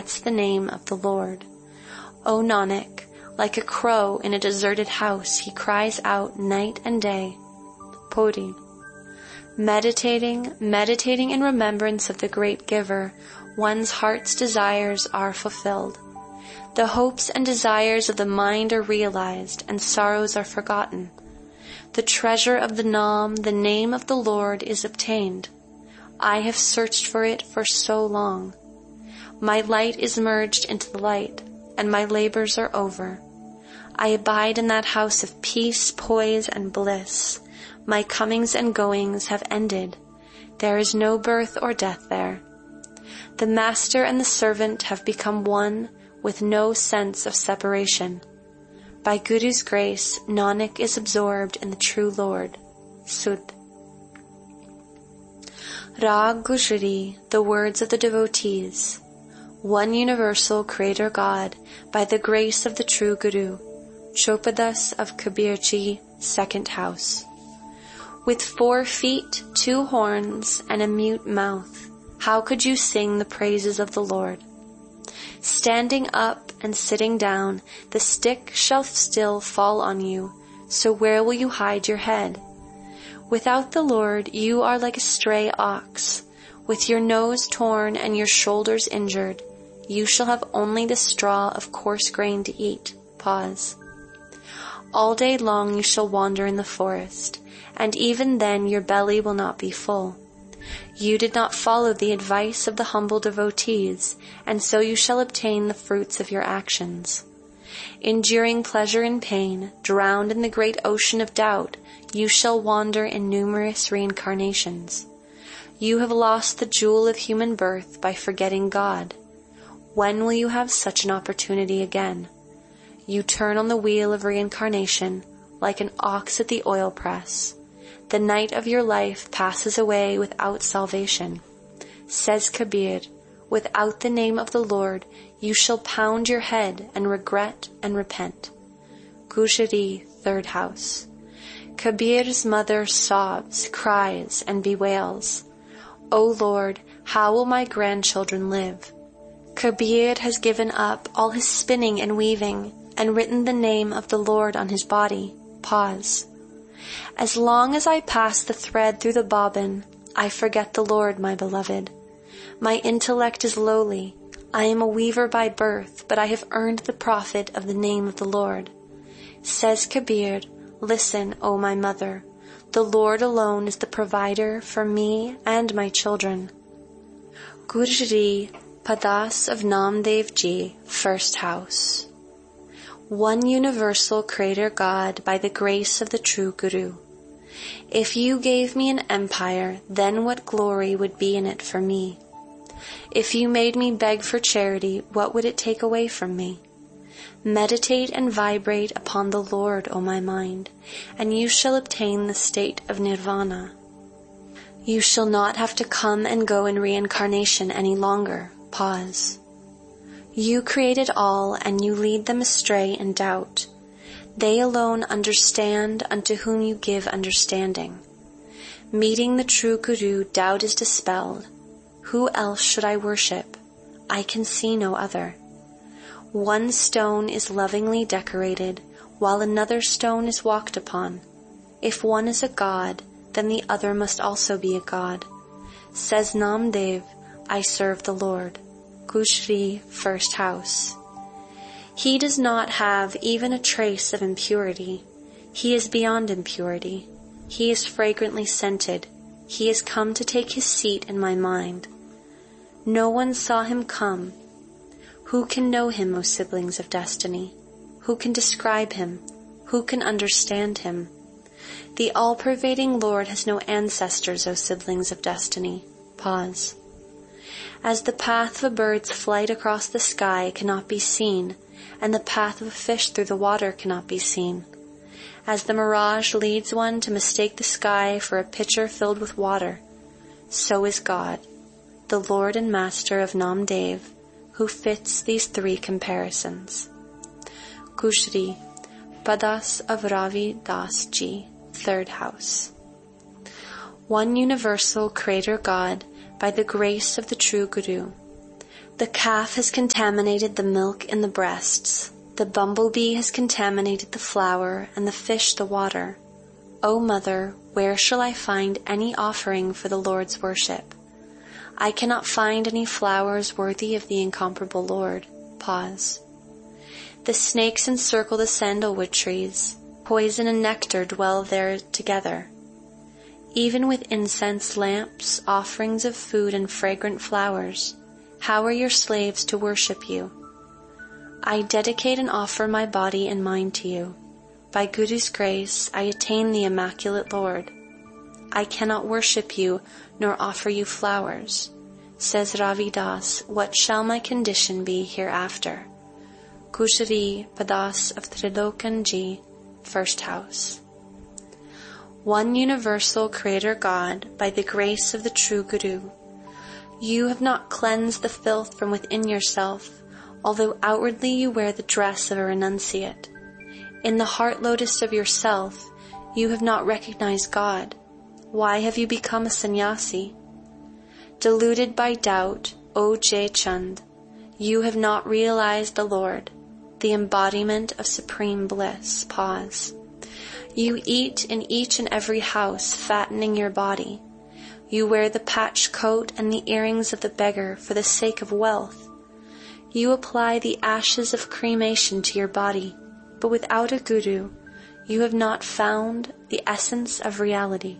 forgets the name of the Lord. O Nanak, like a crow in a deserted house, he cries out night and day. Puri. Meditating in remembrance of the great giver, one's heart's desires are fulfilled. The hopes and desires of the mind are realized, and sorrows are forgotten. The treasure of the Nam, the name of the Lord, is obtained. I have searched for it for so long. My light is merged into the light, and my labors are over. I abide in that house of peace, poise, and bliss. My comings and goings have ended. There is no birth or death there. The master and the servant have become one, with no sense of separation. By Guru's grace, Nanak is absorbed in the true Lord. Sud. Rag Gujari, the words of the devotees. One universal Creator God, by the grace of the true Guru. Chopadas of Kabirji, second house. With 4 feet, 2 horns, and a mute mouth, how could you sing the praises of the Lord? Standing up and sitting down, the stick shall still fall on you, so where will you hide your head? Without the Lord, you are like a stray ox. With your nose torn and your shoulders injured, you shall have only the straw of coarse grain to eat. Pause. All day long you shall wander in the forest, and even then your belly will not be full. You did not follow the advice of the humble devotees, and so you shall obtain the fruits of your actions. Enduring pleasure and pain, drowned in the great ocean of doubt, you shall wander in numerous reincarnations. You have lost the jewel of human birth by forgetting God. When will you have such an opportunity again? You turn on the wheel of reincarnation like an ox at the oil press. The night of your life passes away without salvation. Says Kabir, without the name of the Lord, you shall pound your head and regret and repent. Gujari, third house. Kabir's mother sobs, cries, and bewails, O Lord, how will my grandchildren live? Kabir has given up all his spinning and weaving, and written the name of the Lord on his body. Pause. As long as I pass the thread through the bobbin, I forget the Lord, my beloved. My intellect is lowly. I am a weaver by birth, but I have earned the profit of the name of the Lord. Says Kabir, listen, O my mother. The Lord alone is the provider for me and my children. Gujari, Padas of Namdev Ji, first house. One universal Creator God by the grace of the true Guru. If you gave me an empire, then what glory would be in it for me? If you made me beg for charity, what would it take away from me? Meditate and vibrate upon the Lord, O my mind, and you shall obtain the state of nirvana. You shall not have to come and go in reincarnation any longer. Pause. You created all, and you lead them astray in doubt. They alone understand unto whom you give understanding. Meeting the true Guru, doubt is dispelled. Who else should I worship? I can see no other. One stone is lovingly decorated, while another stone is walked upon. If one is a god, then the other must also be a god. Says Namdev, I serve the Lord. Gujari, first house. He does not have even a trace of impurity. He is beyond impurity. He is fragrantly scented. He has come to take his seat in my mind. No one saw him come. Who can know him, O siblings of destiny? Who can describe him? Who can understand him? The all-pervading Lord has no ancestors, O siblings of destiny. Pause. As the path of a bird's flight across the sky cannot be seen, and the path of a fish through the water cannot be seen. As the mirage leads one to mistake the sky for a pitcher filled with water, so is God, the Lord and Master of Namdev, who fits these 3 comparisons. Gujari, Padas of Ravi Das Ji, third house. One universal Creator God, by the grace of the true Guru. The calf has contaminated the milk in the breasts. The bumblebee has contaminated the flour, and the fish the water. O Mother, where shall I find any offering for the Lord's worship? I cannot find any flowers worthy of the incomparable Lord. Pause. The snakes encircle the sandalwood trees. Poison and nectar dwell there together. Even with incense, lamps, offerings of food, and fragrant flowers, how are your slaves to worship you? I dedicate and offer my body and mind to you. By Guru's grace, I attain the Immaculate Lord. I cannot worship you, nor offer you flowers. Says Ravi Das, what shall my condition be hereafter? Kushari Padas of Trilokan Ji, First House. One universal Creator God, by the grace of the true Guru, you have not cleansed the filth from within yourself, although outwardly you wear the dress of a renunciate. In the heart lotus of yourself, you have not recognized God. Why have you become a sannyasi? Deluded by doubt, O Jai Chand, you have not realized the Lord, the embodiment of supreme bliss. Pause. You eat in each and every house, fattening your body. You wear the patched coat and the earrings of the beggar for the sake of wealth. You apply the ashes of cremation to your body, but without a guru, you have not found the essence of reality.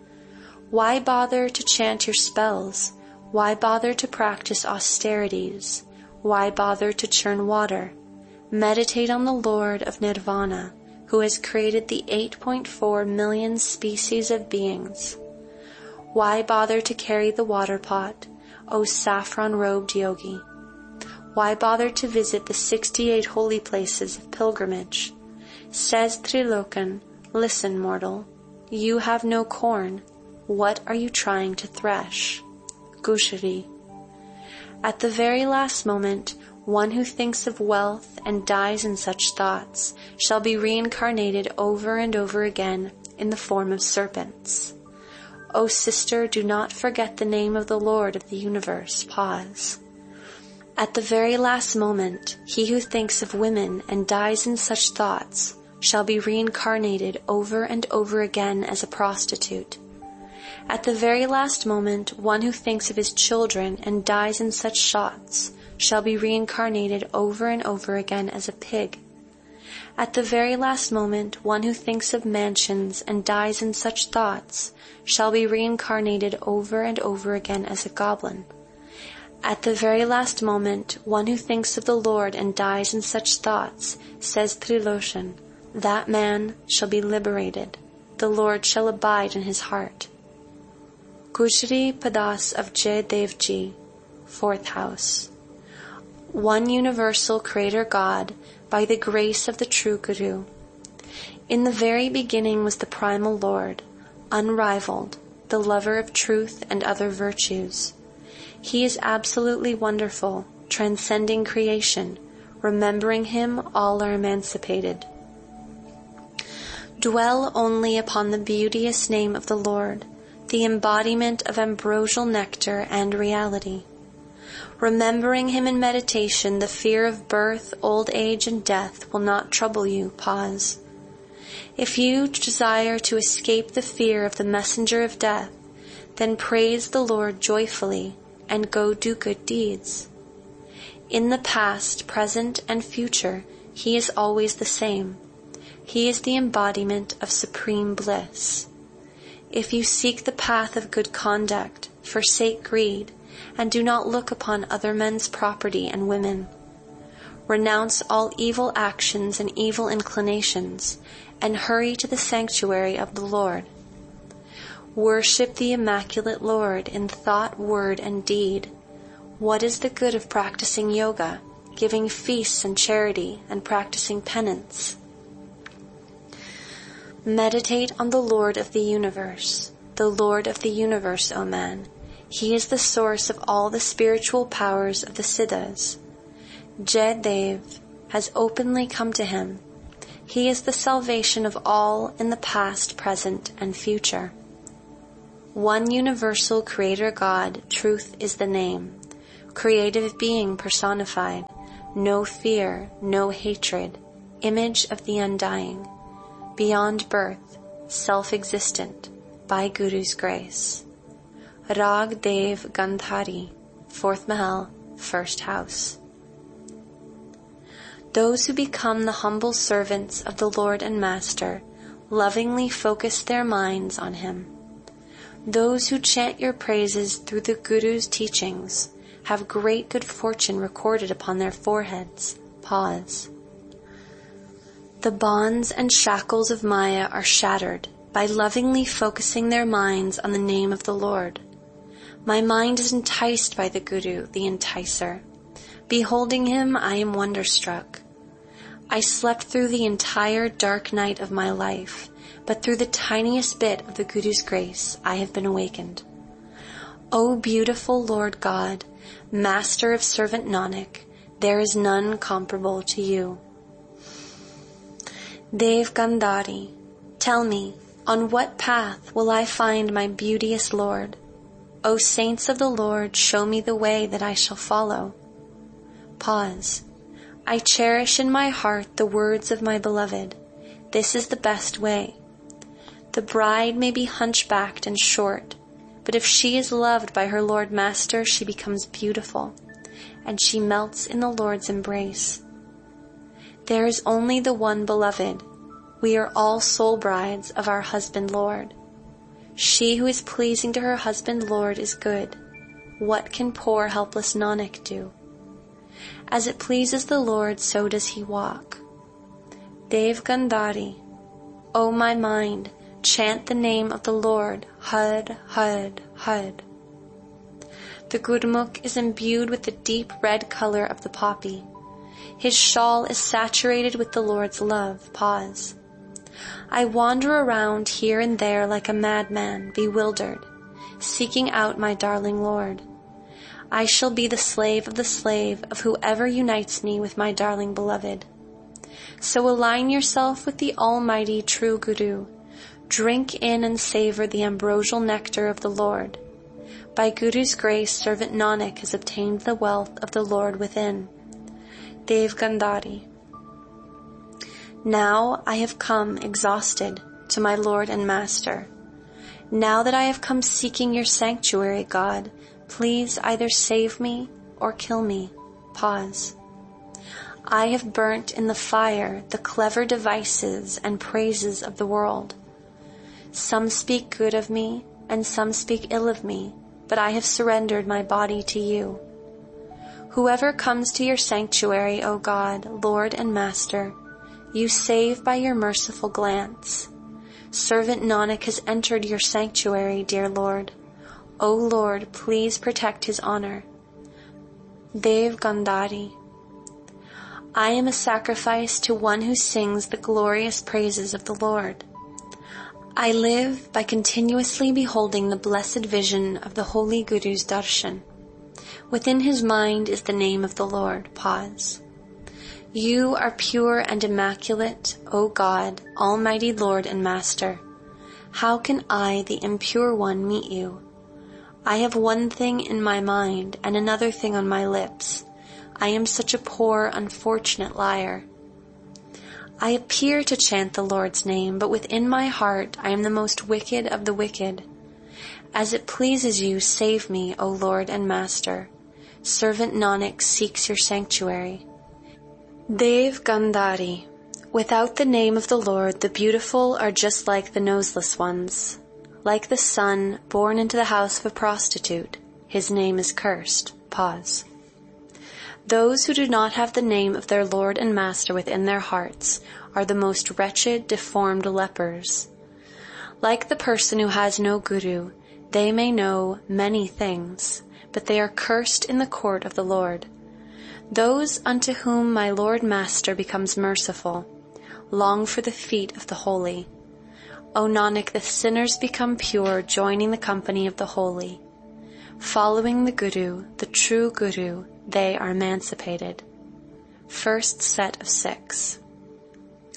Why bother to chant your spells? Why bother to practice austerities? Why bother to churn water? Meditate on the Lord of Nirvana, who has created the 8.4 million species of beings. Why bother to carry the water pot, O saffron-robed yogi? Why bother to visit the 68 holy places of pilgrimage? Says Trilokan, listen, mortal, you have no corn. What are you trying to thresh? Gushari. At the very last moment, one who thinks of wealth and dies in such thoughts shall be reincarnated over and over again in the form of serpents. O sister, do not forget the name of the Lord of the universe. Pause. At the very last moment, he who thinks of women and dies in such thoughts shall be reincarnated over and over again as a prostitute. At the very last moment, one who thinks of his children and dies in such thoughts shall be reincarnated over and over again as a pig. At the very last moment, one who thinks of mansions and dies in such thoughts shall be reincarnated over and over again as a goblin. At the very last moment, one who thinks of the Lord and dies in such thoughts, says Triloshan, that man shall be liberated. The Lord shall abide in his heart. Gujri Padas of Jai Devji, Fourth House. One universal Creator God, by the grace of the true Guru. In the very beginning was the primal Lord, unrivaled, the lover of truth and other virtues. He is absolutely wonderful, transcending creation. Remembering him, all are emancipated. Dwell only upon the beauteous name of the Lord, the embodiment of ambrosial nectar and reality. Remembering him in meditation, the fear of birth, old age, and death will not trouble you. Pause. If you desire to escape the fear of the messenger of death, then praise the Lord joyfully and go do good deeds. In the past, present, and future, he is always the same. He is the embodiment of supreme bliss. If you seek the path of good conduct, forsake greed, and do not look upon other men's property and women. Renounce all evil actions and evil inclinations, and hurry to the sanctuary of the Lord. Worship the Immaculate Lord in thought, word, and deed. What is the good of practicing yoga, giving feasts and charity, and practicing penance? Meditate on the Lord of the universe, the Lord of the universe, O man. He is the source of all the spiritual powers of the Siddhas. Jaydev has openly come to him. He is the salvation of all in the past, present, and future. One universal Creator God, truth is the name. creative being personified, no fear, no hatred, image of the undying, beyond birth, self-existent, by Guru's grace. Rag Dev Gandhari, 4th Mahal, 1st house. Those who become the humble servants of the Lord and Master lovingly focus their minds on Him. Those who chant your praises through the Guru's teachings have great good fortune recorded upon their foreheads. Pause. The bonds and shackles of Maya are shattered by lovingly focusing their minds on the name of the Lord. My mind is enticed by the Guru, the enticer. Beholding him, I am wonderstruck. I slept through the entire dark night of my life, but through the tiniest bit of the Guru's grace, I have been awakened. O beautiful Lord God, Master of Servant Nanak, there is none comparable to you. Dev Gandhari, tell me, on what path will I find my beauteous Lord? O saints of the Lord, show me the way that I shall follow. Pause. I cherish in my heart the words of my beloved. This is the best way. The bride may be hunchbacked and short, but if she is loved by her Lord Master, she becomes beautiful, and she melts in the Lord's embrace. There is only the one beloved. We are all soul brides of our husband Lord. She who is pleasing to her husband Lord is good. What can poor helpless Nanak do? As it pleases the Lord, so does he walk. Dev Gandhari, O my mind, chant the name of the Lord, Had, Had, Had. The Gurmukh is imbued with the deep red color of the poppy. His shawl is saturated with the Lord's love. Pause. I wander around here and there like a madman, bewildered, seeking out my darling Lord. I shall be the slave of whoever unites me with my darling beloved. So align yourself with the almighty true Guru. Drink in and savor the ambrosial nectar of the Lord. By Guru's grace, servant Nanak has obtained the wealth of the Lord within. Dev Gandhari. Now I have come exhausted to my Lord and Master. Now that I have come seeking your sanctuary, God, please either save me or kill me. Pause. I have burnt in the fire the clever devices and praises of the world. Some speak good of me, and some speak ill of me, but I have surrendered my body to you. Whoever comes to your sanctuary, O God, Lord and Master, you save by your merciful glance. Servant Nanak has entered your sanctuary, dear Lord. O Lord, please protect his honor. Dev Gandhari. I am a sacrifice to one who sings the glorious praises of the Lord. I live by continuously beholding the blessed vision of the Holy Guru's darshan. Within his mind is the name of the Lord. Pause. You are pure and immaculate, O God, Almighty Lord and Master. How can I, the impure one, meet you? I have one thing in my mind and another thing on my lips. I am such a poor, unfortunate liar. I appear to chant the Lord's name, but within my heart I am the most wicked of the wicked. As it pleases you, save me, O Lord and Master. Servant Nanak seeks your sanctuary. Dev Gandhari. Without the name of the Lord, the beautiful are just like the noseless ones. Like the son born into the house of a prostitute, his name is cursed. Pause. Those who do not have the name of their Lord and Master within their hearts are the most wretched, deformed lepers. Like the person who has no Guru, they may know many things, but they are cursed in the court of the Lord. Those unto whom my Lord Master becomes merciful long for the feet of the holy. O Nanak, the sinners become pure, joining the company of the holy. Following the Guru, the true Guru, they are emancipated. First set of 6.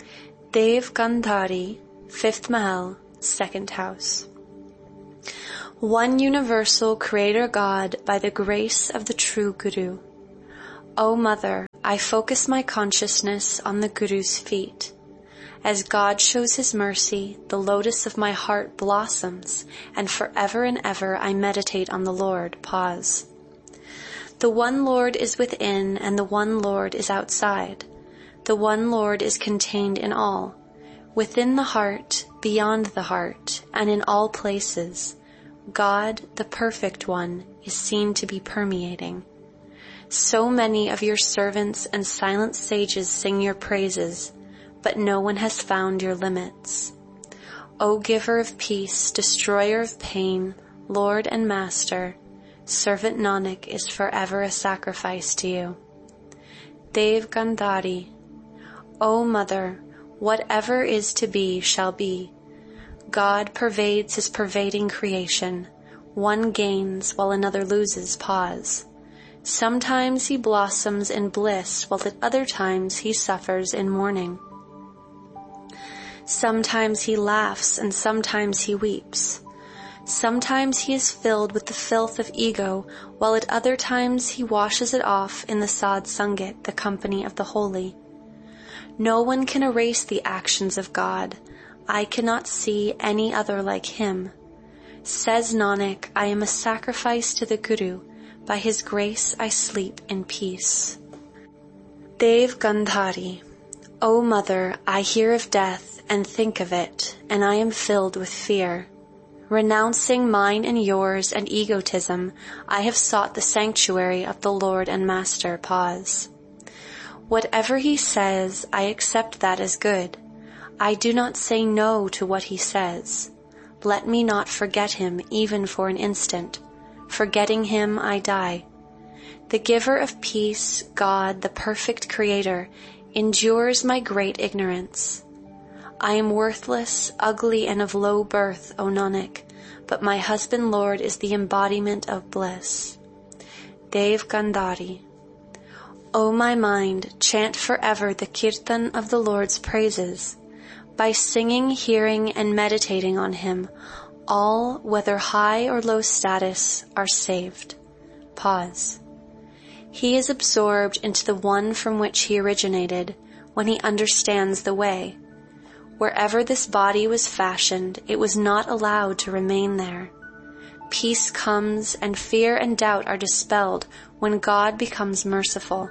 Dev Gandhari, 5th Mahal, 2nd house. one universal Creator God by the grace of the true Guru. O Mother, I focus my consciousness on the Guru's feet. As God shows His mercy, the lotus of my heart blossoms, and forever and ever I meditate on the Lord. Pause. The one Lord is within, and the one Lord is outside. The one Lord is contained in all, within the heart, beyond the heart, and in all places. God, the perfect one, is seen to be permeating. So many of your servants and silent sages sing your praises, but no one has found your limits. O giver of peace, destroyer of pain, Lord and Master, servant Nanak is forever a sacrifice to you. Dev Gandhari. O Mother, whatever is to be shall be. God pervades His pervading creation. One gains while another loses. Pause. Sometimes He blossoms in bliss, while at other times He suffers in mourning. Sometimes He laughs and sometimes He weeps. Sometimes He is filled with the filth of ego, while at other times He washes it off in the Sad Sangat, the company of the holy. No one can erase the actions of God. I cannot see any other like Him. Says Nanak, I am a sacrifice to the Guru. By His grace I sleep in peace. Dev Gandhari. O Mother, I hear of death and think of it, and I am filled with fear. Renouncing mine and yours and egotism, I have sought the sanctuary of the Lord and Master. Pause. Whatever He says, I accept that as good. I do not say no to what He says. Let me not forget Him even for an instant. Forgetting Him, I die. The giver of peace, God, the perfect Creator, endures my great ignorance. I am worthless, ugly, and of low birth, O Nanak, but my husband Lord is the embodiment of bliss. Dev Gandhari. O my mind, chant forever the kirtan of the Lord's praises. By singing, hearing, and meditating on Him, all, whether high or low status, are saved. Pause. He is absorbed into the one from which he originated when he understands the way. Wherever this body was fashioned, it was not allowed to remain there. Peace comes and fear and doubt are dispelled when God becomes merciful.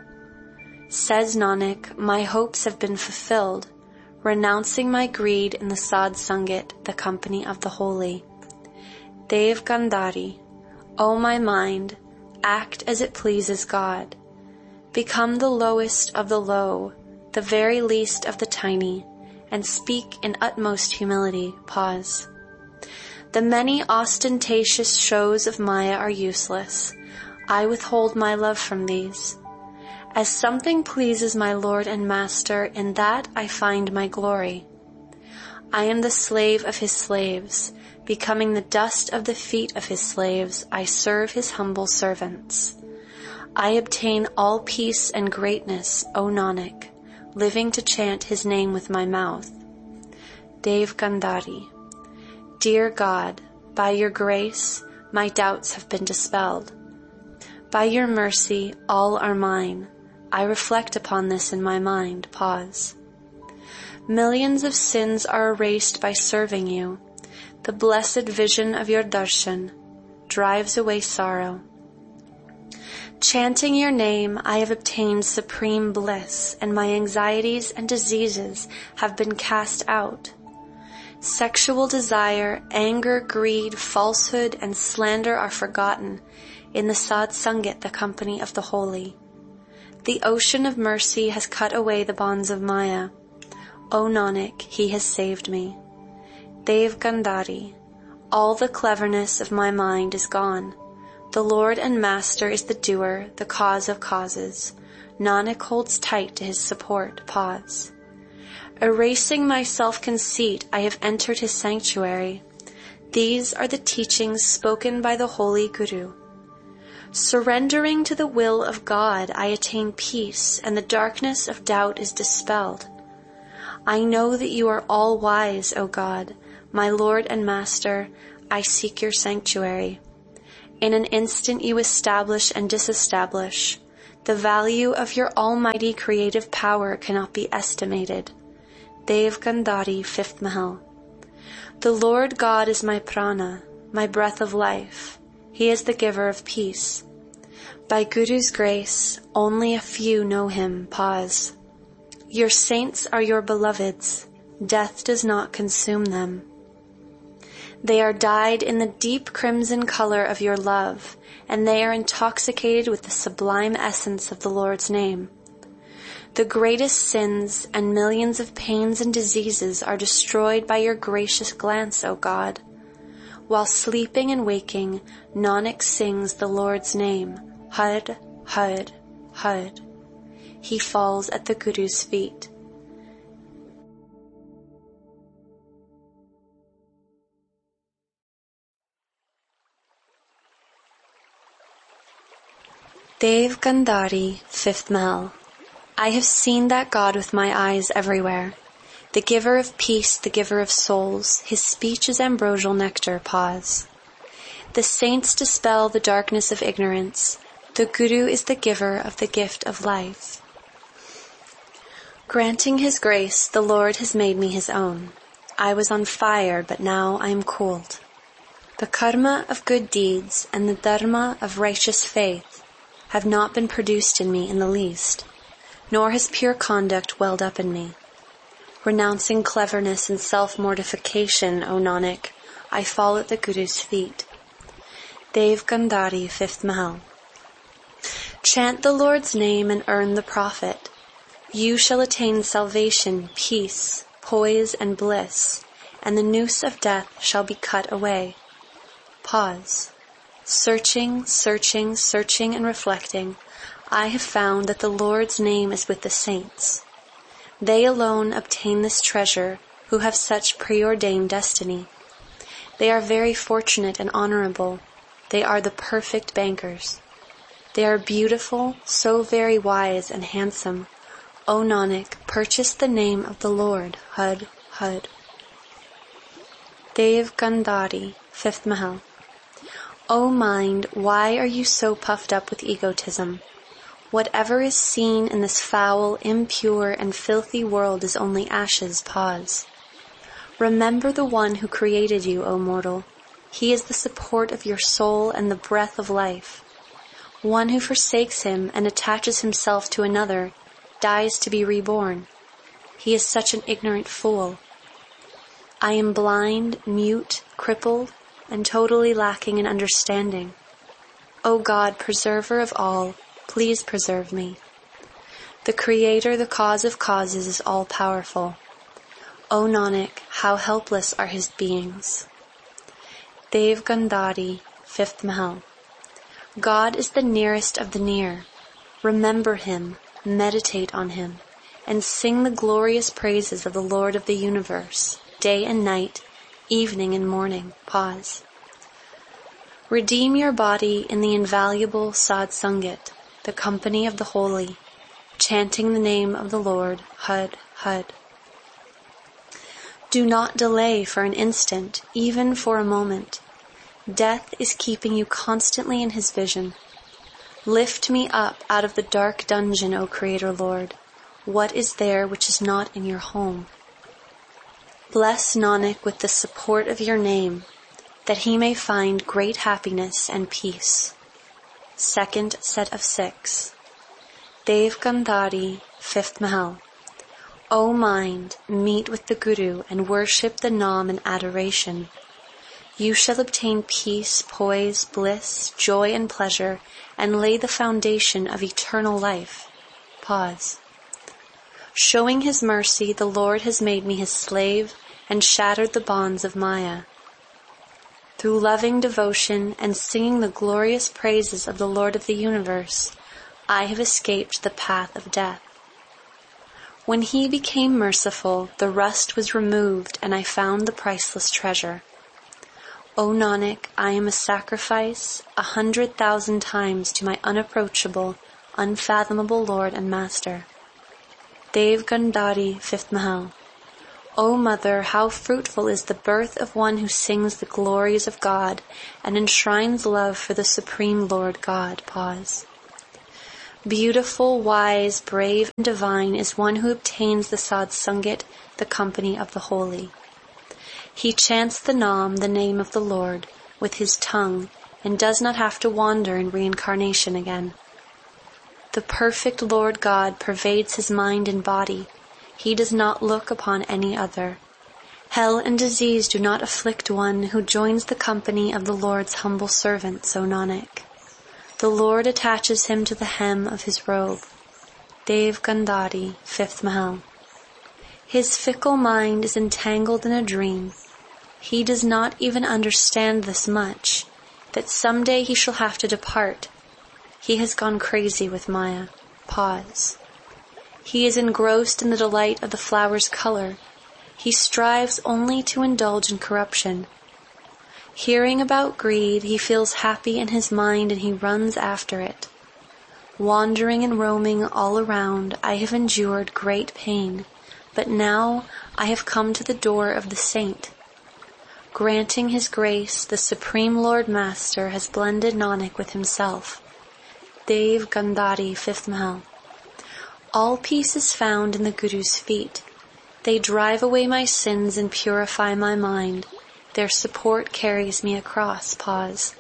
Says Nanak, my hopes have been fulfilled, renouncing my greed in the Sad Sangat, the company of the holy. Dev Gandhari. O my mind, act as it pleases God. Become the lowest of the low, the very least of the tiny, and speak in utmost humility. Pause. The many ostentatious shows of Maya are useless. I withhold my love from these. As something pleases my Lord and Master, in that I find my glory. I am the slave of His slaves. Becoming the dust of the feet of His slaves, I serve His humble servants. I obtain all peace and greatness, O Nanak, living to chant His name with my mouth. Dev Gandhari. Dear God, by your grace, my doubts have been dispelled. By your mercy, all are mine. I reflect upon this in my mind. Pause. Millions of sins are erased by serving you. The blessed vision of your darshan drives away sorrow. Chanting your name, I have obtained supreme bliss, and my anxieties and diseases have been cast out. Sexual desire, anger, greed, falsehood, and slander are forgotten in the Sad Sangat, the company of the holy. The ocean of mercy has cut away the bonds of Maya. O Nanak, He has saved me. Dev Gandhari. All the cleverness of my mind is gone. The Lord and Master is the doer, the cause of causes. Nanak holds tight to His support. Pause. Erasing my self-conceit, I have entered His sanctuary. These are the teachings spoken by the Holy Guru. Surrendering to the will of God, I attain peace, and the darkness of doubt is dispelled. I know that you are all-wise, O God, my Lord and Master. I seek your sanctuary. In an instant you establish and disestablish. The value of your almighty creative power cannot be estimated. Dev Gandhari, 5th Mahal. The Lord God is my prana, my breath of life. He is the giver of peace. By Guru's grace, only a few know him. Pause. Your saints are your beloveds. Death does not consume them. They are dyed in the deep crimson color of your love, and they are intoxicated with the sublime essence of the Lord's name. The greatest sins and millions of pains and diseases are destroyed by your gracious glance, O God. While sleeping and waking, Nanak sings the Lord's name, Had, Had, Had. He falls at the Guru's feet. Dev Gandhari, 5th Mahal. I have seen that God with my eyes everywhere. The giver of peace, the giver of souls, his speech is ambrosial nectar. Pause. The saints dispel the darkness of ignorance. The Guru is the giver of the gift of life. Granting his grace, the Lord has made me his own. I was on fire, but now I am cooled. The karma of good deeds and the dharma of righteous faith have not been produced in me in the least, nor has pure conduct welled up in me. Renouncing cleverness and self-mortification, O Nanak, I fall at the Guru's feet. Dev Gandhari, 5th Mahal. Chant the Lord's name and earn the profit. You shall attain salvation, peace, poise, and bliss, and the noose of death shall be cut away. Pause. Searching, searching, searching, and reflecting, I have found that the Lord's name is with the saints. They alone obtain this treasure who have such preordained destiny. They are very fortunate and honorable. They are the perfect bankers. They are beautiful, so very wise and handsome. O Nanak, purchase the name of the Lord, Had, Had. Dev Gandhari, 5th Mahal. O mind, why are you so puffed up with egotism? Whatever is seen in this foul, impure, and filthy world is only ashes. Pause. Remember the one who created you, O mortal. He is the support of your soul and the breath of life. One who forsakes him and attaches himself to another dies to be reborn. He is such an ignorant fool. I am blind, mute, crippled, and totally lacking in understanding. O God, preserver of all, please preserve me. The Creator, the cause of causes, is all-powerful. O Nanak, how helpless are his beings. Dev Gandhari, 5th Mahal. God is the nearest of the near. Remember him, meditate on him, and sing the glorious praises of the Lord of the universe, day and night, evening and morning. Pause. Redeem your body in the invaluable Sadsangat, the company of the holy, chanting the name of the Lord, Had, Had. Do not delay for an instant, even for a moment. Death is keeping you constantly in his vision. Lift me up out of the dark dungeon, O Creator Lord. What is there which is not in your home? Bless Nanak with the support of your name, that he may find great happiness and peace. Second set of 6. Dev Gandhari, 5th Mahal. O mind, meet with the Guru and worship the Nam in adoration. You shall obtain peace, poise, bliss, joy, and pleasure, and lay the foundation of eternal life. Pause. Showing his mercy, the Lord has made me his slave and shattered the bonds of Maya. Through loving devotion and singing the glorious praises of the Lord of the universe, I have escaped the path of death. When he became merciful, the rust was removed and I found the priceless treasure. O Nanak, I am a sacrifice 100,000 times to my unapproachable, unfathomable Lord and Master. Dev Gandhari, 5th Mahal. O Mother, how fruitful is the birth of one who sings the glories of God and enshrines love for the Supreme Lord God. Pause. Beautiful, wise, brave, and divine is one who obtains the Satsangit, the company of the holy. He chants the Nam, the name of the Lord, with his tongue, and does not have to wander in reincarnation again. The perfect Lord God pervades his mind and body. He does not look upon any other. Hell and disease do not afflict one who joins the company of the Lord's humble servants, O Nanak. The Lord attaches him to the hem of his robe. Dev Gandhari, 5th Mahal. His fickle mind is entangled in a dream. He does not even understand this much, that someday he shall have to depart. He has gone crazy with Maya. Pause. He is engrossed in the delight of the flower's color. He strives only to indulge in corruption. Hearing about greed, he feels happy in his mind and he runs after it. Wandering and roaming all around, I have endured great pain, but now I have come to the door of the saint. Granting his grace, the Supreme Lord Master has blended Nanak with himself. Dev Gandhari, 5th Mahal. All peace is found in the Guru's feet. They drive away my sins and purify my mind. Their support carries me across. Pause.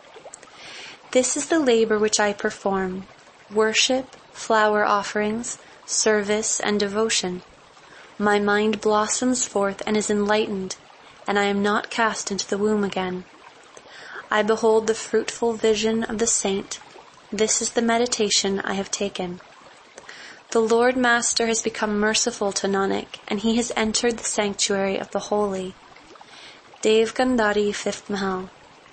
This is the labor which I perform: worship, flower offerings, service, and devotion. My mind blossoms forth and is enlightened, and I am not cast into the womb again. I behold the fruitful vision of the saint. This is the meditation I have taken. The Lord Master has become merciful to Nanak, and he has entered the sanctuary of the holy. Dev Gandhari, 5th Mahal.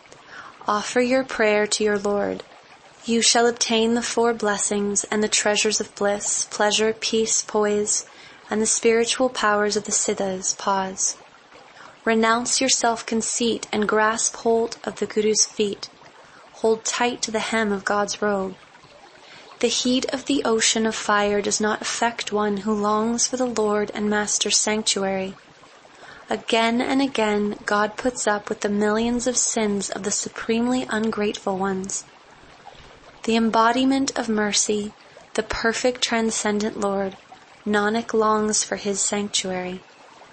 Offer your prayer to your Lord. You shall obtain the 4 blessings and the treasures of bliss, pleasure, peace, poise, and the spiritual powers of the Siddhas. Pause. Renounce your self-conceit and grasp hold of the Guru's feet. Hold tight to the hem of God's robe. The heat of the ocean of fire does not affect one who longs for the Lord and Master's sanctuary. Again and again, God puts up with the millions of sins of the supremely ungrateful ones. The embodiment of mercy, the perfect transcendent Lord, Nanak longs for his sanctuary.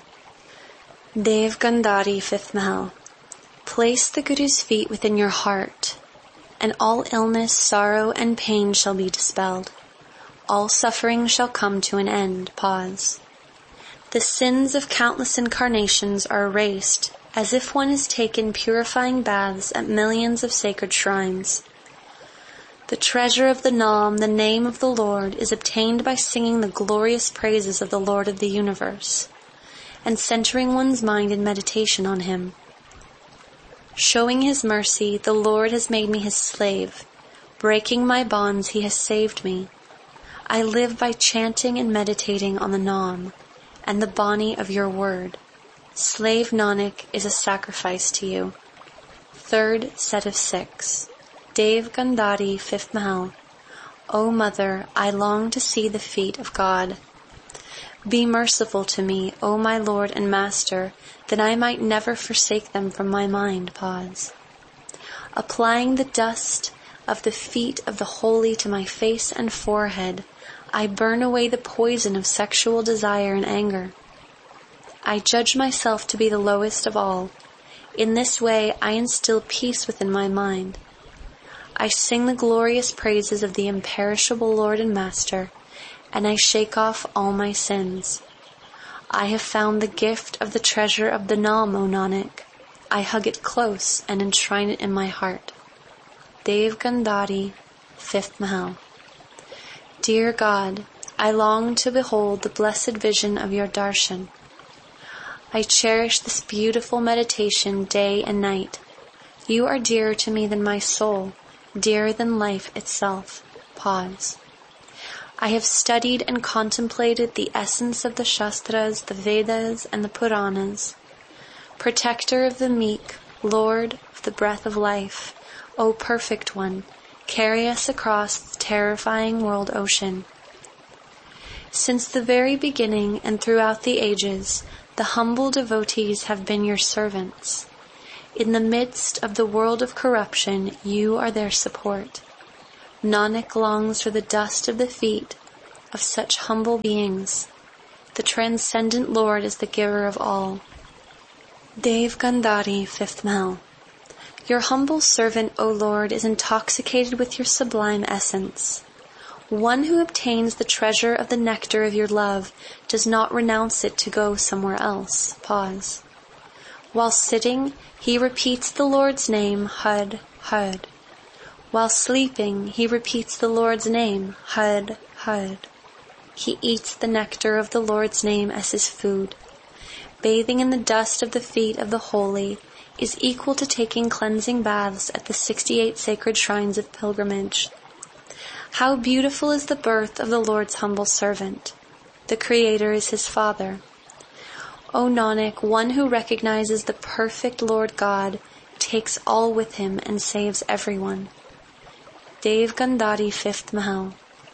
Dev Gandhari, 5th Mahal. Place the Guru's feet within your heart, and all illness, sorrow, and pain shall be dispelled. All suffering shall come to an end. Pause. The sins of countless incarnations are erased, as if one has taken purifying baths at millions of sacred shrines. The treasure of the Nam, the name of the Lord, is obtained by singing the glorious praises of the Lord of the universe, and centering one's mind in meditation on him. Showing his mercy, the Lord has made me his slave. Breaking my bonds, he has saved me. I live by chanting and meditating on the Nam and the Bani of your word. Slave Nanak is a sacrifice to you. 3rd set of 6. Dev Gandhari, 5th Mahal. O Mother, I long to see the feet of God. Be merciful to me, O my Lord and Master, that I might never forsake them from my mind. Pause. Applying the dust of the feet of the holy to my face and forehead, I burn away the poison of sexual desire and anger. I judge myself to be the lowest of all. In this way I instill peace within my mind. I sing the glorious praises of the imperishable Lord and Master, and I shake off all my sins. I have found the gift of the treasure of the Nam, O Nanak. I hug it close and enshrine it in my heart. Dev Gandhari, 5th Mahal. Dear God, I long to behold the blessed vision of your darshan. I cherish this beautiful meditation day and night. You are dearer to me than my soul, dearer than life itself. Pause. I have studied and contemplated the essence of the Shastras, the Vedas, and the Puranas. Protector of the meek, Lord of the breath of life, O perfect one, carry us across the terrifying world ocean. Since the very beginning and throughout the ages, the humble devotees have been your servants. In the midst of the world of corruption, you are their support. Nanak longs for the dust of the feet of such humble beings. The transcendent Lord is the giver of all. Dev Gandhari, 5th Mahal. Your humble servant, O Lord, is intoxicated with your sublime essence. One who obtains the treasure of the nectar of your love does not renounce it to go somewhere else. Pause. While sitting, he repeats the Lord's name, Had, Had. While sleeping, he repeats the Lord's name, Had, Had. He eats the nectar of the Lord's name as his food. Bathing in the dust of the feet of the holy is equal to taking cleansing baths at the 68 sacred shrines of pilgrimage. How beautiful is the birth of the Lord's humble servant. The Creator is his Father. O Nanak, one who recognizes the perfect Lord God takes all with him and saves everyone. Dev Gandhari, 5th Mahal.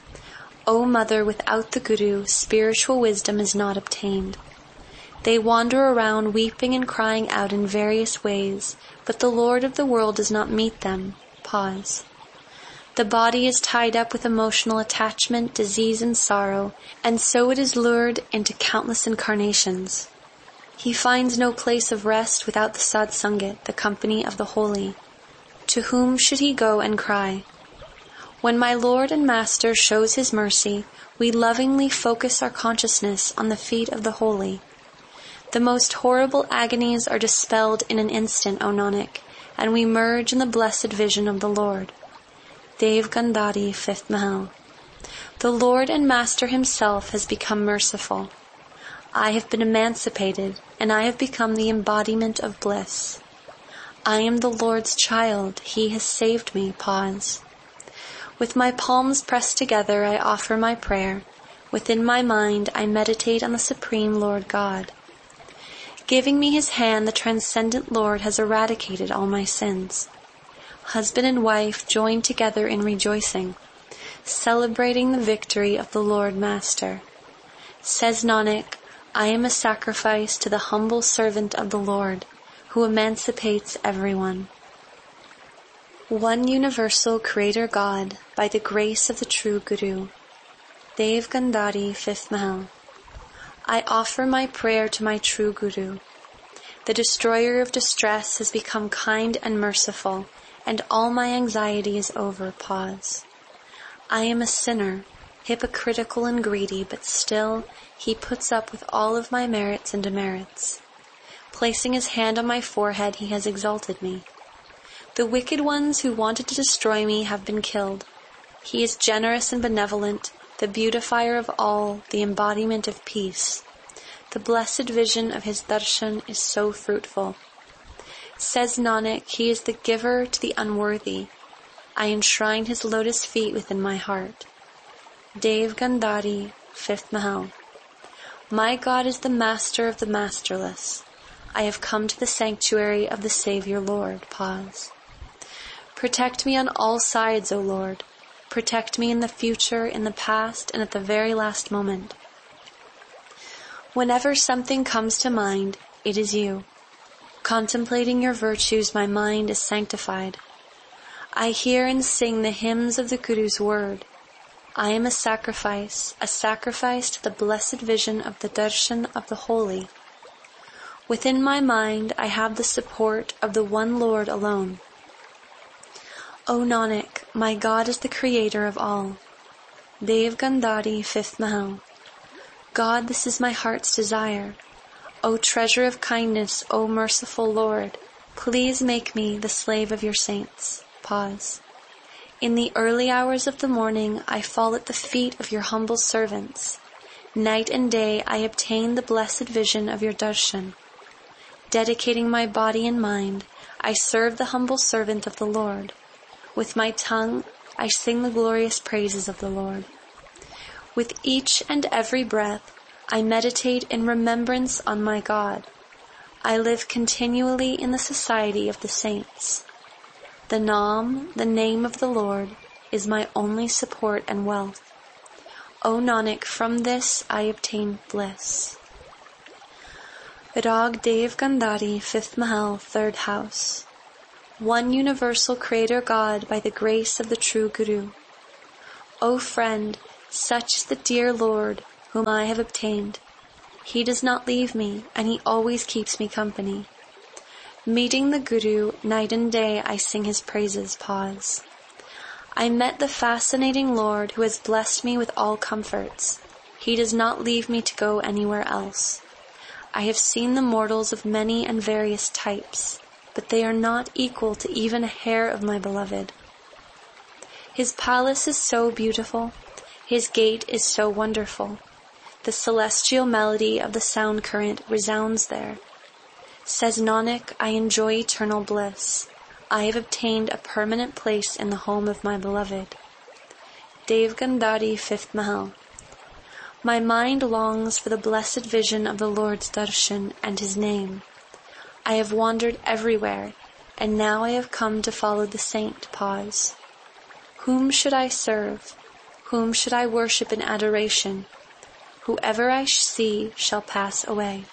O Mother, without the Guru, spiritual wisdom is not obtained. They wander around weeping and crying out in various ways, but the Lord of the world does not meet them. Pause. The body is tied up with emotional attachment, disease, and sorrow, and so it is lured into countless incarnations. He finds no place of rest without the Sadsangat, the company of the holy. To whom should he go and cry? When my Lord and Master shows his mercy, we lovingly focus our consciousness on the feet of the holy. The most horrible agonies are dispelled in an instant, O Nanak, and we merge in the blessed vision of the Lord. Dev Gandhari, 5th Mahal. The Lord and Master himself has become merciful. I have been emancipated, and I have become the embodiment of bliss. I am the Lord's child. He has saved me. Pause. With my palms pressed together, I offer my prayer. Within my mind, I meditate on the Supreme Lord God. Giving me his hand, the transcendent Lord has eradicated all my sins. Husband and wife join together in rejoicing, celebrating the victory of the Lord Master. Says Nanak, I am a sacrifice to the humble servant of the Lord, who emancipates everyone. One universal Creator God, by the grace of the true Guru. Dev Gandhari, 5th Mahal. I offer my prayer to my true Guru. The destroyer of distress has become kind and merciful, and all my anxiety is over. Pause. I am a sinner, hypocritical and greedy, but still he puts up with all of my merits and demerits. Placing his hand on my forehead, he has exalted me. The wicked ones who wanted to destroy me have been killed. He is generous and benevolent, the beautifier of all, the embodiment of peace. The blessed vision of his darshan is so fruitful. Says Nanak, he is the giver to the unworthy. I enshrine his lotus feet within my heart. Dev Gandhari, 5th Mahal. My God is the master of the masterless. I have come to the sanctuary of the Savior Lord. Pause. Protect me on all sides, O Lord. Protect me in the future, in the past, and at the very last moment. Whenever something comes to mind, it is you. Contemplating your virtues, my mind is sanctified. I hear and sing the hymns of the Guru's word. I am a sacrifice to the blessed vision of the darshan of the holy. Within my mind, I have the support of the one Lord alone. O Nanak, my God is the creator of all. Dev Gandhari, 5th Mahal. God, this is my heart's desire. O treasure of kindness, O merciful Lord, please make me the slave of your saints. Pause. In the early hours of the morning, I fall at the feet of your humble servants. Night and day, I obtain the blessed vision of your darshan. Dedicating my body and mind, I serve the humble servant of the Lord. With my tongue, I sing the glorious praises of the Lord. With each and every breath, I meditate in remembrance on my God. I live continually in the society of the saints. The Naam, the name of the Lord, is my only support and wealth. O Nanak, from this I obtain bliss. Rag Dev Gandhari, 5th Mahal, 3rd House. One universal Creator God by the grace of the true Guru. O friend, such is the dear Lord whom I have obtained. He does not leave me, and He always keeps me company. Meeting the Guru, night and day I sing His praises. Pause. I met the fascinating Lord who has blessed me with all comforts. He does not leave me to go anywhere else. I have seen the mortals of many and various types, but they are not equal to even a hair of my beloved. His palace is so beautiful. His gate is so wonderful. The celestial melody of the sound current resounds there. Says Nanak, I enjoy eternal bliss. I have obtained a permanent place in the home of my beloved. Dev Gandhari, 5th Mahal. My mind longs for the blessed vision of the Lord's darshan and His name. I have wandered everywhere, and now I have come to follow the saint. Pause. Whom should I serve? Whom should I worship in adoration? Whoever I see shall pass away.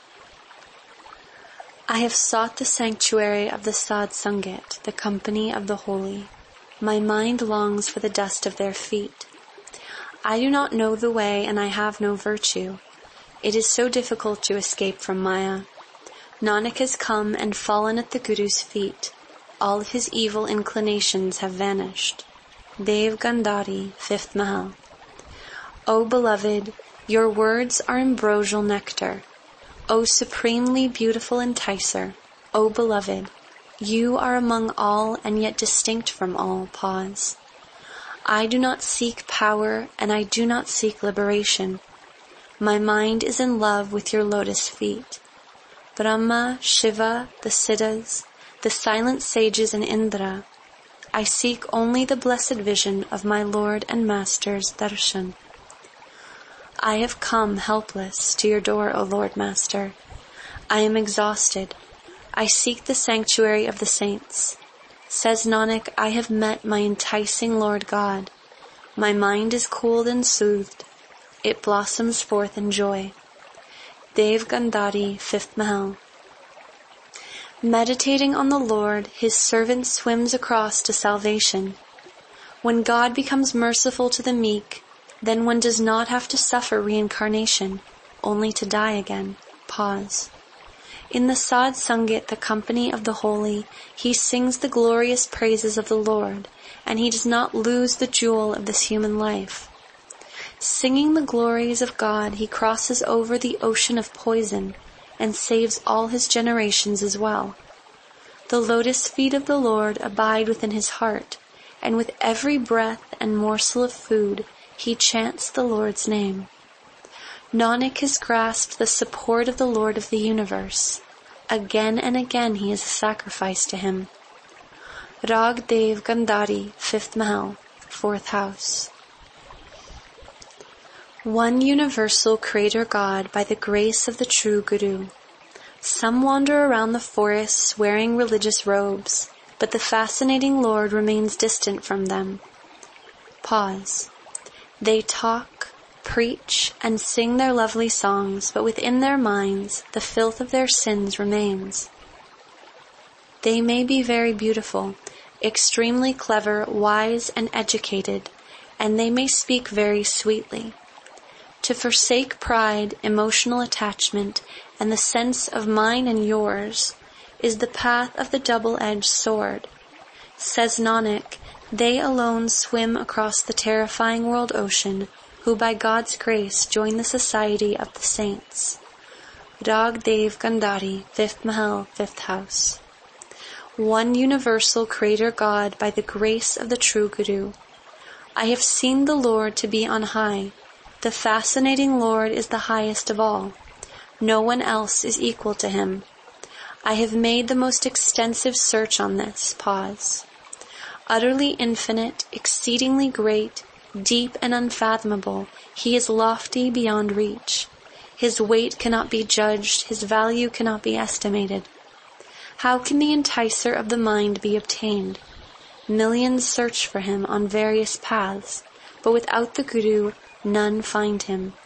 I have sought the sanctuary of the Sadh Sangat, the company of the holy. My mind longs for the dust of their feet. I do not know the way, and I have no virtue. It is so difficult to escape from Maya. Nanak has come and fallen at the Guru's feet. All of his evil inclinations have vanished. Dev Gandhari, 5th Mahal. O beloved, your words are ambrosial nectar. O supremely beautiful enticer, O beloved, you are among all and yet distinct from all. Pause. I do not seek power, and I do not seek liberation. My mind is in love with your lotus feet. Brahma, Shiva, the Siddhas, the silent sages, and Indra, I seek only the blessed vision of my Lord and Master's darshan. I have come helpless to your door, O Lord Master. I am exhausted. I seek the sanctuary of the saints. Says Nanak, I have met my enticing Lord God. My mind is cooled and soothed. It blossoms forth in joy. Dev Gandhari, 5th Mahal. Meditating on the Lord, His servant swims across to salvation. When God becomes merciful to the meek, then one does not have to suffer reincarnation, only to die again. Pause. In the Sadh Sangat, the company of the holy, he sings the glorious praises of the Lord, and he does not lose the jewel of this human life. Singing the glories of God, he crosses over the ocean of poison and saves all his generations as well. The lotus feet of the Lord abide within his heart, and with every breath and morsel of food, he chants the Lord's name. Nanak has grasped the support of the Lord of the universe. Again and again he is a sacrifice to him. Rag Dev Gandhari, 5th Mahal, 4th House. One universal Creator God by the grace of the true Guru. Some wander around the forests wearing religious robes, but the fascinating Lord remains distant from them. Pause. They talk, preach, and sing their lovely songs, but within their minds the filth of their sins remains. They may be very beautiful, extremely clever, wise, and educated, and they may speak very sweetly. To forsake pride, emotional attachment, and the sense of mine and yours is the path of the double-edged sword. Says Nanak, they alone swim across the terrifying world ocean, who by God's grace join the society of the saints. Rag Dev Gandhari, 5th Mahal, 5th House. One universal Creator God by the grace of the true Guru. I have seen the Lord to be on high. The fascinating Lord is the highest of all. No one else is equal to him. I have made the most extensive search on this. Pause. Utterly infinite, exceedingly great, deep and unfathomable, he is lofty beyond reach. His weight cannot be judged, his value cannot be estimated. How can the enticer of the mind be obtained? Millions search for him on various paths, but without the Guru, none find him.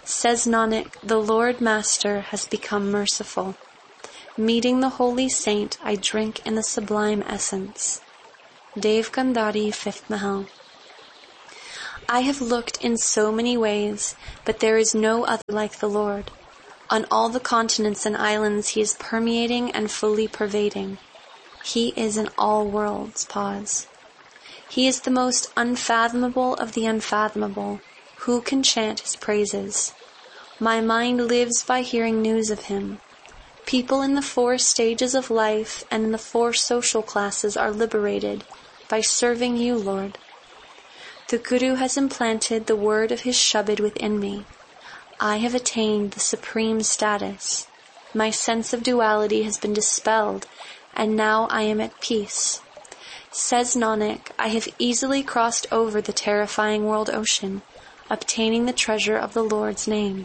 Says Nanak, the Lord Master has become merciful. Meeting the holy saint, I drink in the sublime essence. Dev Gandhari, 5th Mahal. I have looked in so many ways, but there is no other like the Lord. On all the continents and islands he is permeating and fully pervading. He is in all worlds. Pause. He is the most unfathomable of the unfathomable. Who can chant his praises? My mind lives by hearing news of him. People in the 4 stages of life and in the 4 social classes are liberated by serving you, Lord. The Guru has implanted the word of his Shabad within me. I have attained the supreme status. My sense of duality has been dispelled, and now I am at peace. Says Nanak, I have easily crossed over the terrifying world ocean, obtaining the treasure of the Lord's name.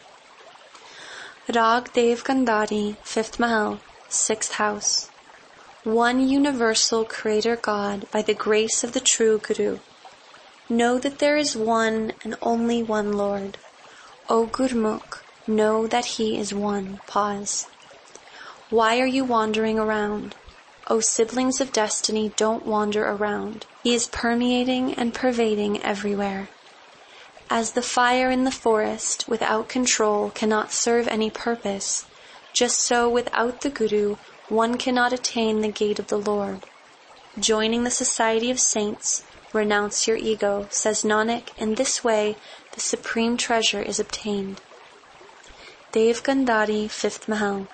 Rag Dev Gandhari, 5th Mahal, 6th House. One universal Creator God by the grace of the true Guru. Know that there is one and only one Lord. O Gurmukh, know that He is one. Pause. Why are you wandering around? O siblings of destiny, don't wander around. He is permeating and pervading everywhere. As the fire in the forest, without control, cannot serve any purpose, just so without the Guru, one cannot attain the gate of the Lord. Joining the society of saints, renounce your ego. Says Nanak, in this way, the supreme treasure is obtained. Dev Gandhari, 5th Mahal.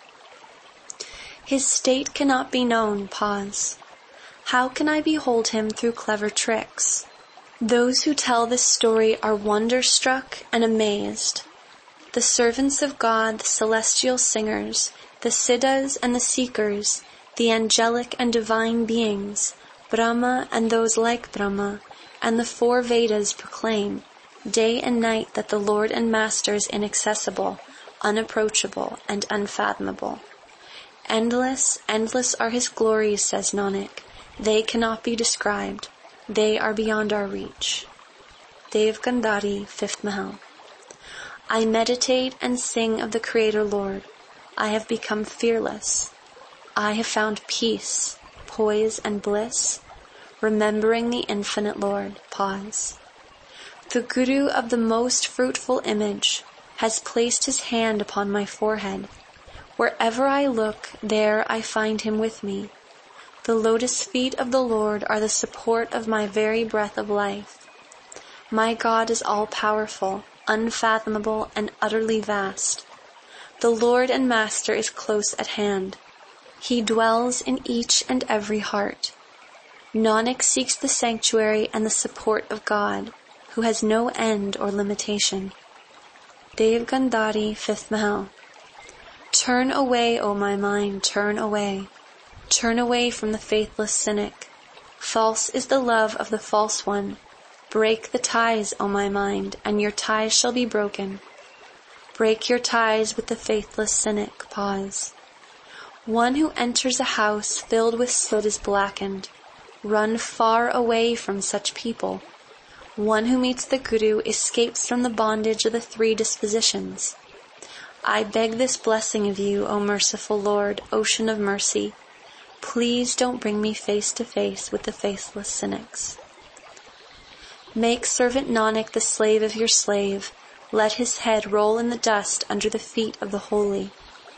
His state cannot be known. Pause. How can I behold him through clever tricks? Those who tell this story are wonder-struck and amazed. The servants of God, the celestial singers, the siddhas and the seekers, the angelic and divine beings, Brahma and those like Brahma, and the 4 Vedas proclaim, day and night, that the Lord and Master is inaccessible, unapproachable, and unfathomable. Endless, endless are his glories, says Nanak. They cannot be described. They are beyond our reach. Dev Gandhari, 5th Mahal. I meditate and sing of the Creator Lord. I have become fearless. I have found peace, poise, and bliss, remembering the infinite Lord. Pause. The Guru of the most fruitful image has placed his hand upon my forehead. Wherever I look, there I find him with me. The lotus feet of the Lord are the support of my very breath of life. My God is all-powerful, unfathomable, and utterly vast. The Lord and Master is close at hand. He dwells in each and every heart. Nanak seeks the sanctuary and the support of God, who has no end or limitation. Dev Gandhari, 5th Mahal. Turn away, O my mind, turn away. Turn away from the faithless cynic. False is the love of the false one. Break the ties, O my mind, and your ties shall be broken. Break your ties with the faithless cynic. Pause. One who enters a house filled with soot is blackened. Run far away from such people. One who meets the Guru escapes from the bondage of the 3 dispositions. I beg this blessing of you, O merciful Lord, ocean of mercy. Please don't bring me face to face with the faithless cynics. Make servant Nanak the slave of your slave. Let his head roll in the dust under the feet of the holy.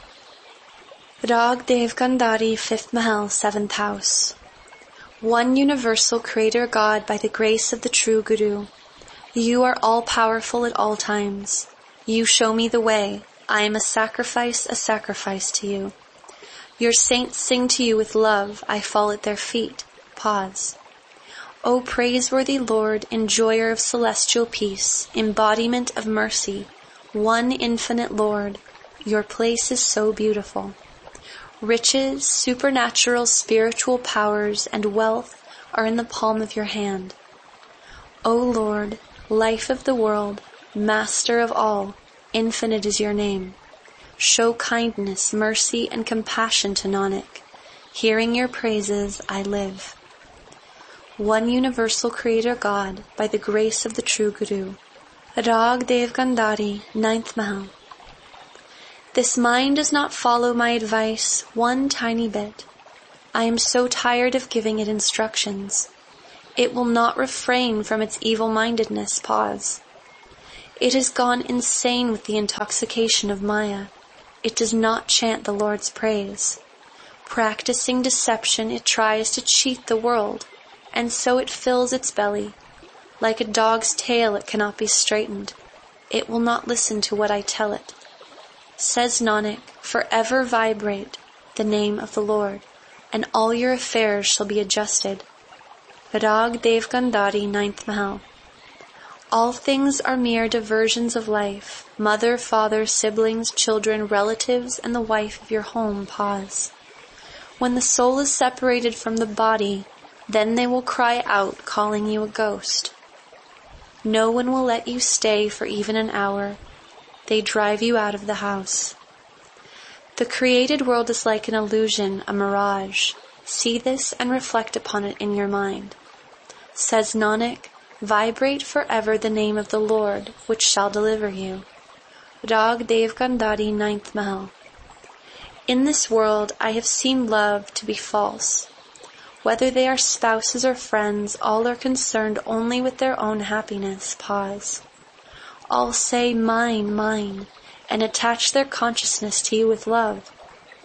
Rag Dev Gandhari, 5th Mahal, 7th House. One universal Creator God by the grace of the true Guru. You are all-powerful at all times. You show me the way. I am a sacrifice to you. Your saints sing to you with love. I fall at their feet. Pause. O praiseworthy Lord, enjoyer of celestial peace, embodiment of mercy, one infinite Lord, your place is so beautiful. Riches, supernatural spiritual powers, and wealth are in the palm of your hand. O Lord, life of the world, master of all, infinite is your name. Show kindness, mercy, and compassion to Nanak. Hearing your praises, I live. One universal Creator God, by the grace of the true Guru. Rag Dev Gandhari, 9th Mahal. This mind does not follow my advice one tiny bit. I am so tired of giving it instructions. It will not refrain from its evil-mindedness. Pause. It has gone insane with the intoxication of Maya. It does not chant the Lord's praise. Practicing deception, it tries to cheat the world, and so it fills its belly. Like a dog's tail, it cannot be straightened. It will not listen to what I tell it. Says Nanak, forever vibrate the name of the Lord, and all your affairs shall be adjusted. Rag Dev Gandhari, 9th Mahal. All things are mere diversions of life. Mother, father, siblings, children, relatives, and the wife of your home. Pause. When the soul is separated from the body, then they will cry out, calling you a ghost. No one will let you stay for even an hour. They drive you out of the house. The created world is like an illusion, a mirage. See this and reflect upon it in your mind. Says Nanak, vibrate forever the name of the Lord, which shall deliver you. Rag Dev Gandhari, 9th Mahal. In this world I have seen love to be false. Whether they are spouses or friends, all are concerned only with their own happiness. Pause. All say, mine, mine, and attach their consciousness to you with love.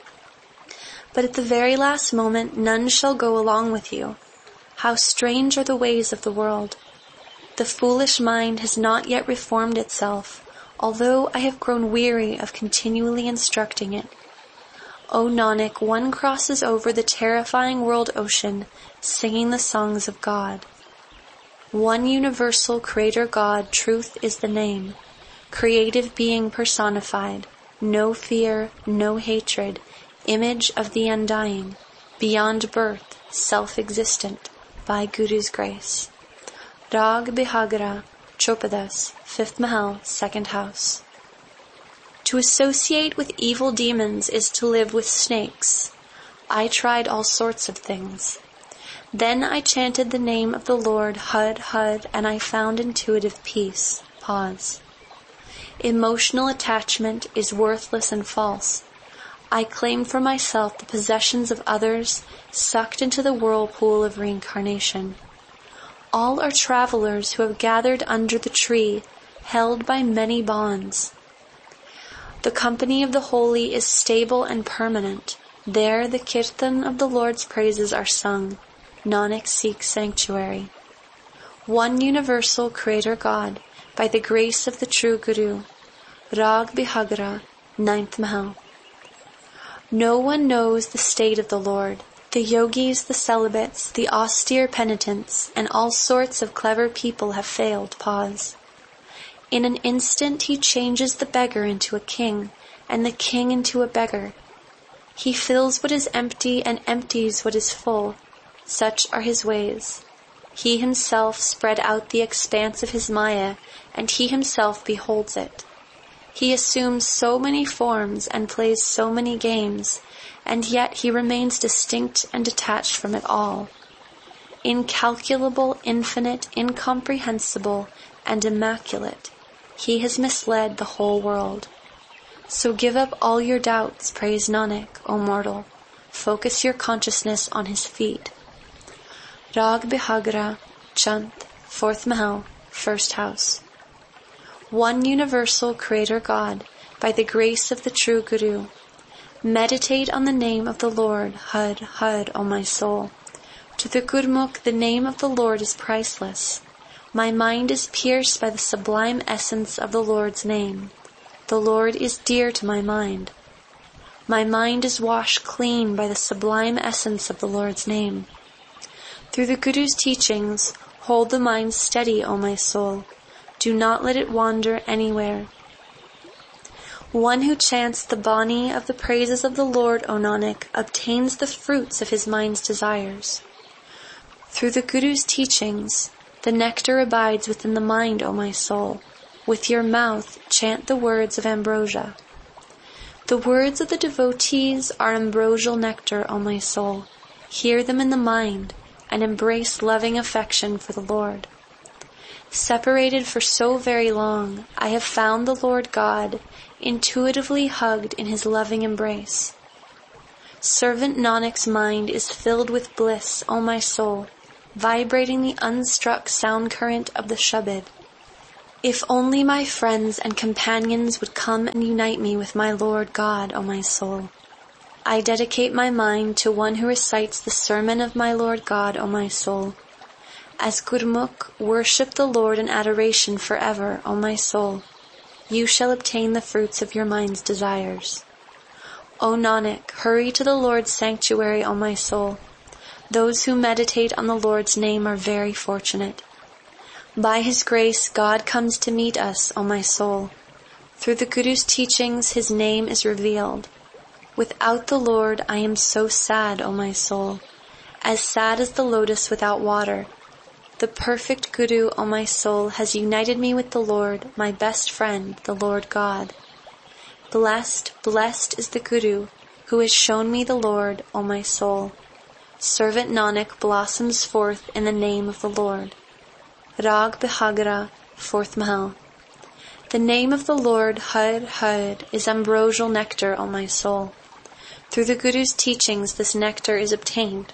But at the very last moment, none shall go along with you. How strange are the ways of the world. The foolish mind has not yet reformed itself, although I have grown weary of continually instructing it. O Nanak, one crosses over the terrifying world ocean, singing the songs of God. One universal Creator God, truth is the name, creative being personified, no fear, no hatred, image of the undying, beyond birth, self-existent, by Guru's grace. Rag Bihagra, Chopadas, 5th Mahal, 2nd House. To associate with evil demons is to live with snakes. I tried all sorts of things. Then I chanted the name of the Lord, Hud, Hud, and I found intuitive peace. Pause. Emotional attachment is worthless and false. I claimed for myself the possessions of others, sucked into the whirlpool of reincarnation. All are travelers who have gathered under the tree, held by many bonds. The company of the holy is stable and permanent. There the kirtan of the Lord's praises are sung. Nanak seeks sanctuary. One universal Creator God, by the grace of the true Guru. Rag Bihagra, 9th Mahal. No one knows the state of the Lord. The yogis, the celibates, the austere penitents, and all sorts of clever people have failed. Pause. In an instant he changes the beggar into a king, and the king into a beggar. He fills what is empty and empties what is full. Such are his ways. He himself spread out the expanse of his Maya, and he himself beholds it. He assumes so many forms and plays so many games, and yet he remains distinct and detached from it all. Incalculable, infinite, incomprehensible, and immaculate, he has misled the whole world. So give up all your doubts, praise Nanak, O mortal. Focus your consciousness on his feet. Rag Bihagra, Chant, 4th Mahal, 1st House. One universal Creator God, by the grace of the true Guru. Meditate on the name of the Lord, Hud, Hud, O my soul. To the Gurmukh, the name of the Lord is priceless. My mind is pierced by the sublime essence of the Lord's name. The Lord is dear to my mind. My mind is washed clean by the sublime essence of the Lord's name. Through the Guru's teachings, hold the mind steady, O my soul. Do not let it wander anywhere. One who chants the Bani of the praises of the Lord, O Nanak, obtains the fruits of his mind's desires. Through the Guru's teachings, the nectar abides within the mind, O my soul. With your mouth, chant the words of ambrosia. The words of the devotees are ambrosial nectar, O my soul. Hear them in the mind, and embrace loving affection for the Lord. Separated for so very long, I have found the Lord God, intuitively hugged in his loving embrace. Servant Nanak's mind is filled with bliss, O my soul, vibrating the unstruck sound current of the Shabad. If only my friends and companions would come and unite me with my Lord God, O my soul. I dedicate my mind to one who recites the sermon of my Lord God, O my soul. As Gurmukh, worship the Lord in adoration forever, O my soul. You shall obtain the fruits of your mind's desires. O Nanak, hurry to the Lord's sanctuary, O my soul. Those who meditate on the Lord's name are very fortunate. By his grace, God comes to meet us, O my soul. Through the Guru's teachings, his name is revealed. Without the Lord, I am so sad, O my soul, as sad as the lotus without water. The perfect Guru, O my soul, has united me with the Lord, my best friend, the Lord God. Blessed, blessed is the Guru, who has shown me the Lord, O my soul. Servant Nanak blossoms forth in the name of the Lord. Rag Bihagra, 4th Mahal. The name of the Lord, Har Har, is ambrosial nectar, O my soul. Through the Guru's teachings, this nectar is obtained.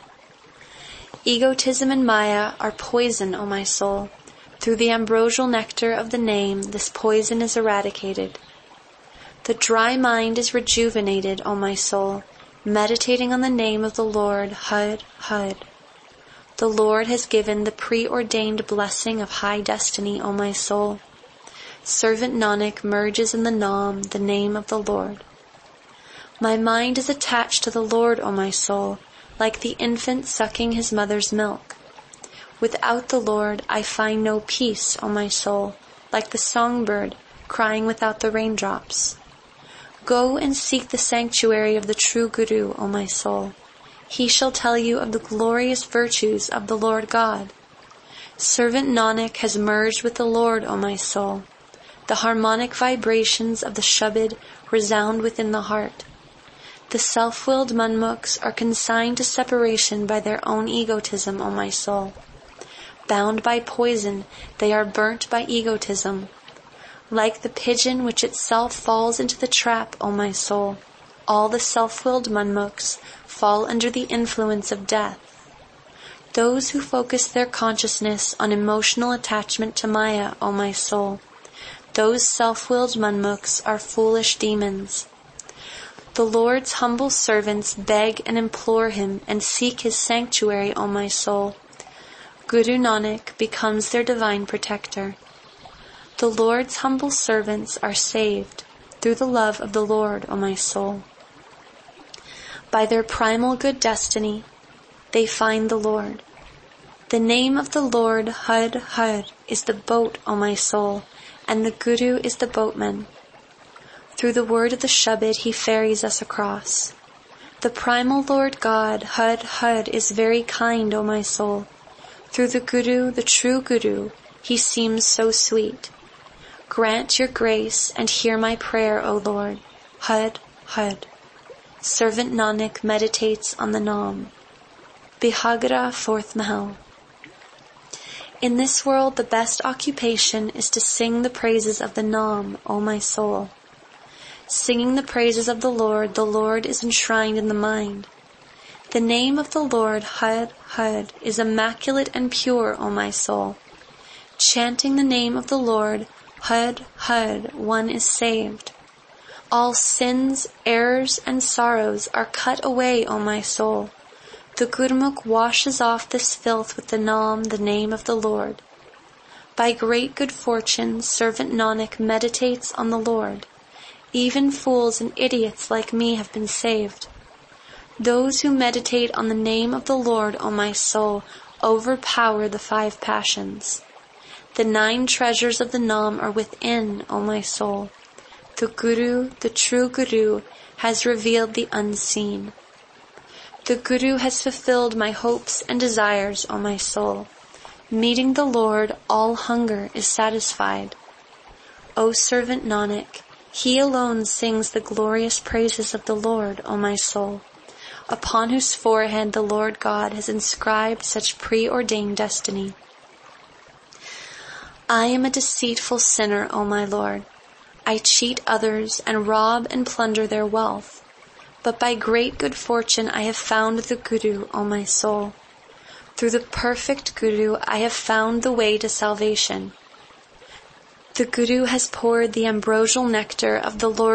Egotism and Maya are poison, O my soul. Through the ambrosial nectar of the name, this poison is eradicated. The dry mind is rejuvenated, O my soul, meditating on the name of the Lord, Har Har. The Lord has given the preordained blessing of high destiny, O my soul. Servant Nanak merges in the Naam, the name of the Lord. My mind is attached to the Lord, O my soul, like the infant sucking his mother's milk. Without the Lord, I find no peace, O my soul, like the songbird crying without the raindrops. Go and seek the sanctuary of the true Guru, O my soul. He shall tell you of the glorious virtues of the Lord God. Servant Nanak has merged with the Lord, O my soul. The harmonic vibrations of the Shabad resound within the heart. The self-willed Manmukhs are consigned to separation by their own egotism, O my soul. Bound by poison, they are burnt by egotism. Like the pigeon which itself falls into the trap, O my soul, all the self-willed Manmukhs fall under the influence of death. Those who focus their consciousness on emotional attachment to Maya, O my soul, those self-willed Manmukhs are foolish demons. The Lord's humble servants beg and implore him and seek his sanctuary, O my soul. Guru Nanak becomes their divine protector. The Lord's humble servants are saved through the love of the Lord, O my soul. By their primal good destiny, they find the Lord. The name of the Lord, Har Har, is the boat, O my soul, and the Guru is the boatman. Through the word of the Shabad, he ferries us across. The primal Lord God, Har Har, is very kind, O my soul. Through the Guru, the true Guru, he seems so sweet. Grant your grace and hear my prayer, O Lord. Har Har. Servant Nanak meditates on the Naam. Bihagra, 4th Mahal. In this world, the best occupation is to sing the praises of the Naam, O my soul. Singing the praises of the Lord is enshrined in the mind. The name of the Lord, Har Har, is immaculate and pure, O my soul. Chanting the name of the Lord, Har Har, one is saved. All sins, errors, and sorrows are cut away, O my soul. The Gurmukh washes off this filth with the Naam, the name of the Lord. By great good fortune, Servant Nanak meditates on the Lord. Even fools and idiots like me have been saved. Those who meditate on the name of the Lord, O my soul, overpower the 5 passions. The 9 treasures of the Naam are within, O my soul. The Guru, the true Guru, has revealed the unseen. The Guru has fulfilled my hopes and desires, O my soul. Meeting the Lord, all hunger is satisfied. O Servant Nanak, he alone sings the glorious praises of the Lord, O my soul, upon whose forehead the Lord God has inscribed such preordained destiny. I am a deceitful sinner, O my Lord. I cheat others and rob and plunder their wealth. But by great good fortune I have found the Guru, O my soul. Through the perfect Guru I have found the way to salvation. The Guru has poured the ambrosial nectar of the Lord